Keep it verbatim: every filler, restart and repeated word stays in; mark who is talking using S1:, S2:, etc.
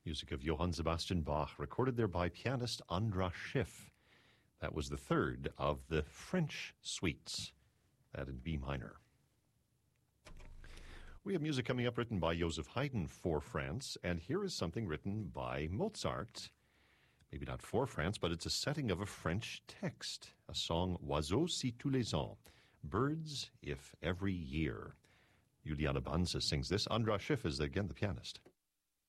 S1: Music of Johann Sebastian Bach, recorded there by pianist Andras Schiff. That was the third of the French suites, that in B minor. We have music coming up written by Joseph Haydn for France, and here is something written by Mozart. Maybe not for France, but it's a setting of a French text, a song, Oiseaux si tous les ans, Birds if every year. Juliana Banza sings this. Andras Schiff is, again, the pianist.